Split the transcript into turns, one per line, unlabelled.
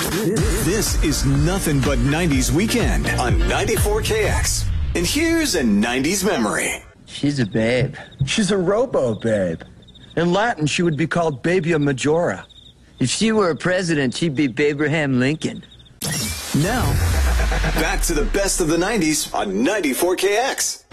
This is nothing but 90s weekend on 94KX. And here's a 90s memory.
She's a babe.
She's a robo-babe. In Latin, she would be called Babia Majora.
If she were a president, she'd be Abraham Lincoln.
Now, back to the best of the 90s on 94KX.